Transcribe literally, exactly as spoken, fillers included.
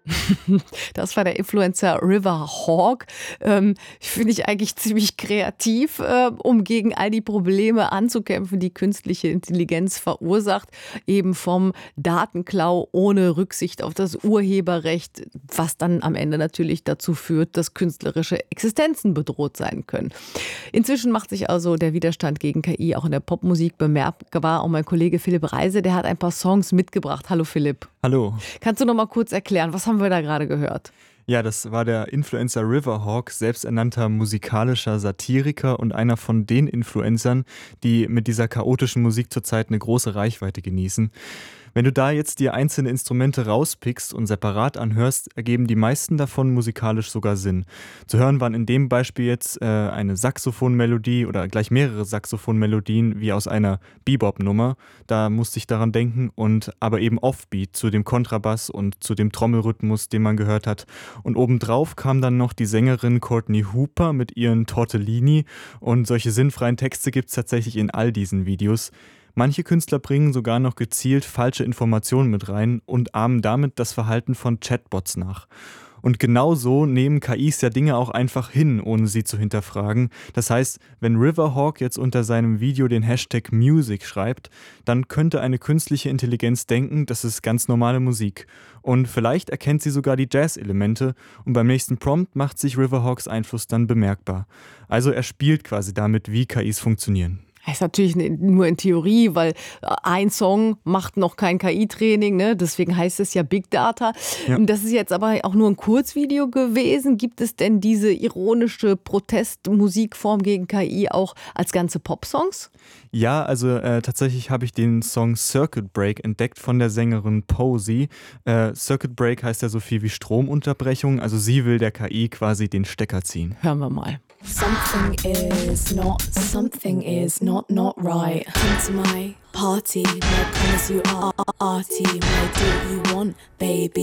Das war der Influencer River Hawk. Ähm, finde ich eigentlich ziemlich kreativ, äh, um gegen all die Probleme anzukämpfen, die künstliche Intelligenz verursacht. Eben vom Datenklau ohne Rücksicht auf das Urheberrecht, was dann am Ende natürlich dazu führt, dass künstlerische Existenzen bedroht sein können. Inzwischen macht sich also der Widerstand gegen K I auch in der Popmusik bemerkbar. Auch mein Kollege Philipp Reise, der hat ein paar Songs mitgebracht. Hallo Philipp. Hallo. Kannst du noch mal kurz erklären, was haben wir da gerade gehört? Ja, das war der Influencer River Hawk, selbsternannter musikalischer Satiriker und einer von den Influencern, die mit dieser chaotischen Musik zurzeit eine große Reichweite genießen. Wenn du da jetzt dir einzelne Instrumente rauspickst und separat anhörst, ergeben die meisten davon musikalisch sogar Sinn. Zu hören waren in dem Beispiel jetzt äh, eine Saxophonmelodie oder gleich mehrere Saxophonmelodien wie aus einer Bebop-Nummer. Da musste ich daran denken und aber eben Offbeat zu dem Kontrabass und zu dem Trommelrhythmus, den man gehört hat. Und obendrauf kam dann noch die Sängerin Courtney Hooper mit ihren Tortellini und solche sinnfreien Texte gibt es tatsächlich in all diesen Videos. Manche Künstler bringen sogar noch gezielt falsche Informationen mit rein und ahmen damit das Verhalten von Chatbots nach. Und genau so nehmen K Is ja Dinge auch einfach hin, ohne sie zu hinterfragen. Das heißt, wenn River Hawk jetzt unter seinem Video den Hashtag Music schreibt, dann könnte eine künstliche Intelligenz denken, das ist ganz normale Musik. Und vielleicht erkennt sie sogar die Jazz-Elemente und beim nächsten Prompt macht sich River Hawks Einfluss dann bemerkbar. Also er spielt quasi damit, wie K Is funktionieren. Das ist natürlich nur in Theorie, weil ein Song macht noch kein K I-Training, ne? Deswegen heißt es ja Big Data. Ja. Das ist jetzt aber auch nur ein Kurzvideo gewesen. Gibt es denn diese ironische Protestmusikform gegen K I auch als ganze Popsongs? Ja, also äh, tatsächlich habe ich den Song Circuit Break entdeckt von der Sängerin Posey. Äh, Circuit Break heißt ja so viel wie Stromunterbrechung, also sie will der K I quasi den Stecker ziehen. Hören wir mal. Something is not, something is not, not right. Come to my party, I promise you are arty. Why do you want, baby?